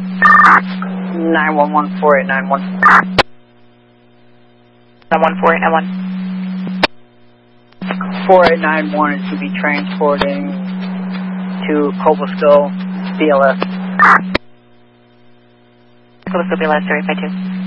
911 4891. 4891. 4891 is to be transporting to Cobblestone, BLS. Cobblestone BLS 352.